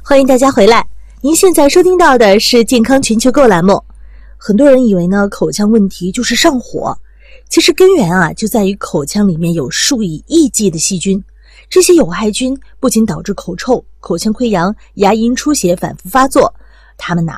欢迎大家回来，您现在收听到的是健康全球购栏目。很多人以为呢口腔问题就是上火，其实根源就在于口腔里面有数以亿计的细菌，这些有害菌不仅导致口臭、口腔溃疡、牙龈出血反复发作，它们